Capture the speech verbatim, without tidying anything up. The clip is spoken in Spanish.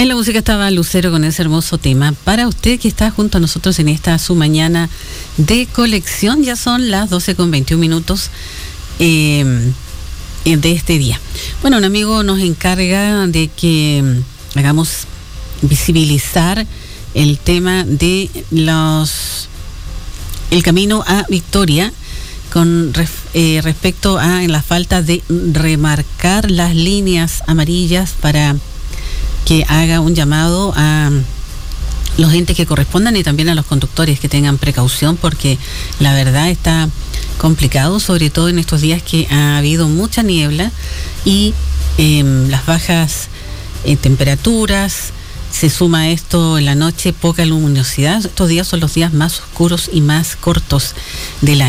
En la música estaba Lucero con ese hermoso tema. Para usted que está junto a nosotros en esta su mañana de colección, ya son las doce con veintiún minutos eh, de este día. Bueno, un amigo nos encarga de que hagamos visibilizar el tema de los el camino a Victoria con ref, eh, respecto a la falta de remarcar las líneas amarillas, para que haga un llamado a los entes que correspondan y también a los conductores que tengan precaución, porque la verdad está complicado, sobre todo en estos días que ha habido mucha niebla y eh, las bajas eh, temperaturas. Se suma a esto en la noche poca luminosidad. Estos días son los días más oscuros y más cortos del año.